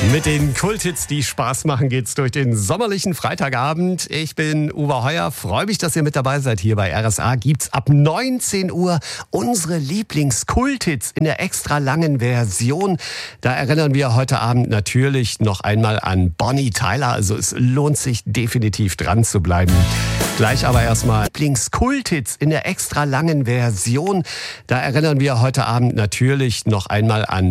Mit den Kulthits, die Spaß machen, geht's durch den sommerlichen Freitagabend. Ich bin Uwe Heuer, freue mich, dass ihr mit dabei seid. Hier bei RSA gibt's ab 19 Uhr unsere Lieblingskulthits in der extra langen Version. Da erinnern wir heute Abend natürlich noch einmal an Bonnie Tyler. Also es lohnt sich definitiv dran zu bleiben. Gleich aber erstmal Lieblingskulthits in der extra langen Version. Da erinnern wir heute Abend natürlich noch einmal an